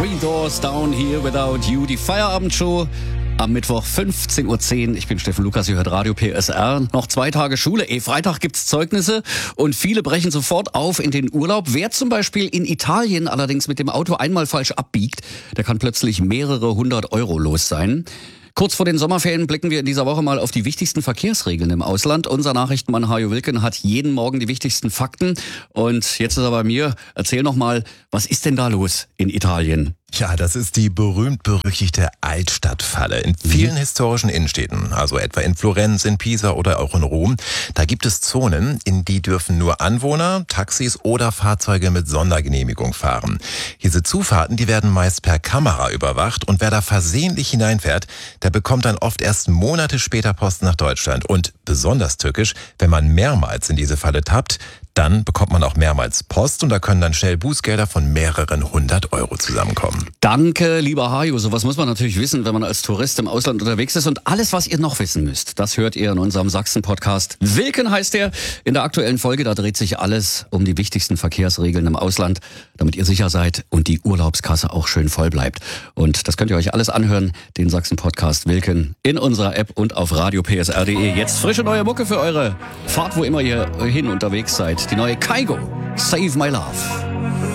Three Doors Down Here Without You, die Feierabendshow am Mittwoch 15.10 Uhr. Ich bin Steffen Lukas, ihr hört Radio PSR. Noch 2 Tage Schule. Freitag gibt's Zeugnisse und viele brechen sofort auf in den Urlaub. Wer zum Beispiel in Italien allerdings mit dem Auto einmal falsch abbiegt, der kann plötzlich mehrere 100 € los sein. Kurz vor den Sommerferien blicken wir in dieser Woche mal auf die wichtigsten Verkehrsregeln im Ausland. Unser Nachrichtenmann Hajo Wilken hat jeden Morgen die wichtigsten Fakten. Und jetzt ist er bei mir. Erzähl noch mal, was ist denn da los in Italien? Ja, das ist die berühmt-berüchtigte Altstadtfalle. In vielen historischen Innenstädten, also etwa in Florenz, in Pisa oder auch in Rom, da gibt es Zonen, in die dürfen nur Anwohner, Taxis oder Fahrzeuge mit Sondergenehmigung fahren. Diese Zufahrten, die werden meist per Kamera überwacht und wer da versehentlich hineinfährt, der bekommt dann oft erst Monate später Post nach Deutschland. Und besonders tückisch, wenn man mehrmals in diese Falle tappt, dann bekommt man auch mehrmals Post und da können dann schnell Bußgelder von mehreren 100 € zusammenkommen. Danke, lieber Hajo. Sowas muss man natürlich wissen, wenn man als Tourist im Ausland unterwegs ist. Und alles, was ihr noch wissen müsst, das hört ihr in unserem Sachsen-Podcast. Wilken heißt er. In der aktuellen Folge, da dreht sich alles um die wichtigsten Verkehrsregeln im Ausland, damit ihr sicher seid und die Urlaubskasse auch schön voll bleibt. Und das könnt ihr euch alles anhören, den Sachsen-Podcast Wilken, in unserer App und auf radiopsr.de. Jetzt frische neue Mucke für eure Fahrt, wo immer ihr hin unterwegs seid. Die neue Kygo, Save My Love.